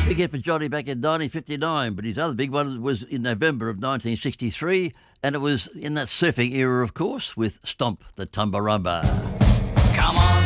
Big hit for Johnny back in 1959, but his other big one was in November of 1963, and it was in that surfing era, of course, with Stomp the Tumbarumba. Come on.